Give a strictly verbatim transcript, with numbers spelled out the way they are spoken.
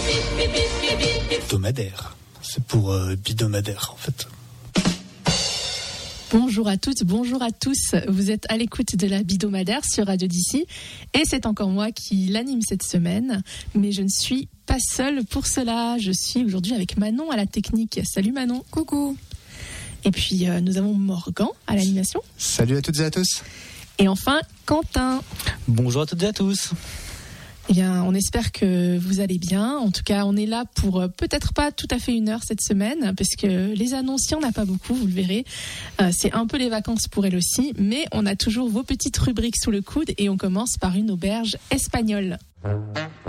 Hebdomadaire. C'est pour euh, bidomadaire en fait. Bonjour à toutes, bonjour à tous. Vous êtes à l'écoute de la Bidomadaire sur Radio D'ici et c'est encore moi qui l'anime cette semaine. Mais je ne suis pas seule pour cela. Je suis aujourd'hui avec Manon à la technique. Salut Manon. Coucou. Et puis euh, nous avons Morgan à l'animation. Salut à toutes et à tous. Et enfin Quentin. Bonjour à toutes et à tous. Eh bien, on espère que vous allez bien. En tout cas, on est là pour euh, peut-être pas tout à fait une heure cette semaine, parce que les annonces, il n'y en a pas beaucoup, vous le verrez. Euh, c'est un peu les vacances pour elle aussi, mais on a toujours vos petites rubriques sous le coude et on commence par une auberge espagnole.